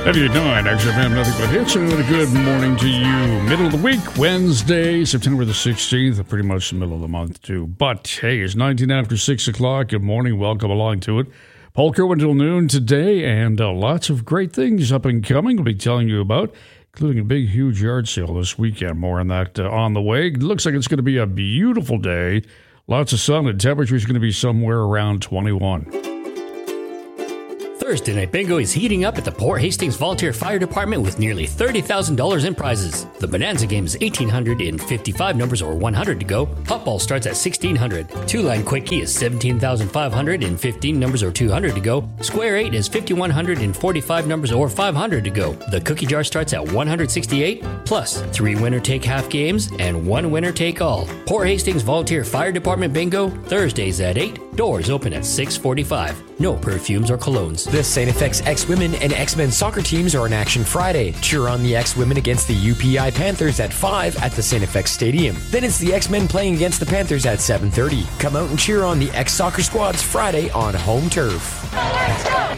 98.9 XFM, nothing but hits, and a good morning to you. Middle of the week, Wednesday, September the 16th, pretty much the middle of the month, too. But, hey, it's 19 after 6 o'clock. Good morning. Welcome along to it. Polka until noon today, and lots of great things up and coming we'll be telling you about, including a big, huge yard sale this weekend. More on that on the way. It looks like it's going to be a beautiful day. Lots of sun, and temperature is going to be somewhere around 21. Thursday Night Bingo is heating up at the Port Hastings Volunteer Fire Department with nearly $30,000 in prizes. The Bonanza game is 1,855 numbers or 100 to go. Hot ball starts at 1,600. Two-line quickie is 17,515 numbers or 200 to go. Square 8 is 5,145 numbers or 500 to go. The cookie jar starts at 168, plus 3 winner-take-half games and 1 winner-take-all. Port Hastings Volunteer Fire Department Bingo, Thursdays at 8. Doors open at 6:45. No perfumes or colognes. The St. FX X-Women and X-Men soccer teams are in action Friday. Cheer on the X-Women against the UPI Panthers at 5 at the St. FX Stadium. Then it's the X-Men playing against the Panthers at 7:30. Come out and cheer on the X-Soccer squads Friday on home turf. Let's go!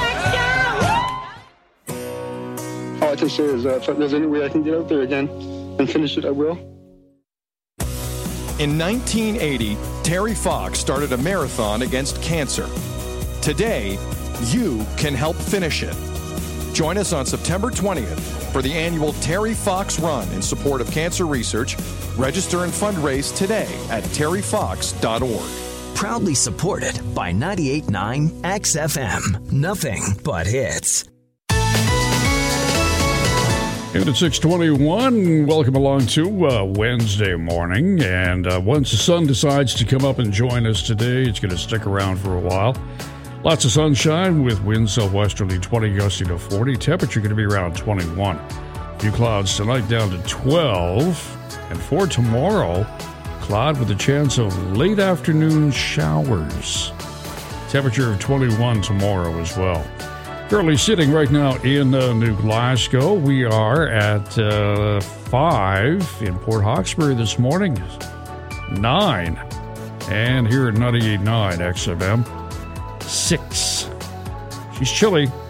All I can say is if there's any way I can get out there again and finish it, I will. In 1980, Terry Fox started a marathon against cancer. Today, you can help finish it. Join us on September 20th for the annual Terry Fox Run in support of cancer research. Register and fundraise today at terryfox.org. Proudly supported by 98.9 XFM. Nothing but hits. And at 6:21, welcome along to Wednesday morning. And once the sun decides to come up and join us today, it's going to stick around for a while. Lots of sunshine with winds southwesterly 20 gusting to 40. Temperature going to be around 21. A few clouds tonight down to 12. And for tomorrow, cloud with a chance of late afternoon showers. Temperature of 21 tomorrow as well. Currently sitting right now in New Glasgow. We are at 5 in Port Hawkesbury this morning. 9. And here at 98.9 XFM, 6. She's chilly.